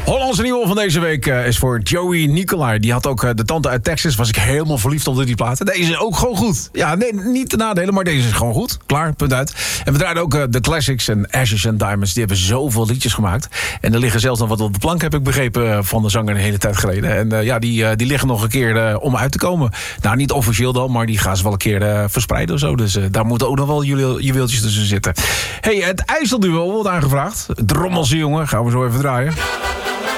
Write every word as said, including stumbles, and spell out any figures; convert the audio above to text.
Hollandse nieuwe van deze week uh, is voor Joey Nicolai. Die had ook uh, de tante uit Texas. Was ik helemaal verliefd op die platen. Deze is ook gewoon goed. Ja, nee, niet te nadelen, maar deze is gewoon goed. Klaar, punt uit. En we draaien ook uh, de classics en Ashes and Diamonds. Die hebben zoveel liedjes gemaakt. En er liggen zelfs nog wat op de plank, heb ik begrepen, uh, van de zanger een hele tijd geleden. En uh, ja, die, uh, die liggen nog een keer uh, om uit te komen. Nou, niet officieel dan, maar die gaan ze wel een keer uh, verspreiden of zo. Dus uh, daar moeten ook nog wel jullie juweeltjes tussen zitten. Hey, het IJsselduo wordt aangevraagd. Drommelse jongen, gaan we zo even draaien.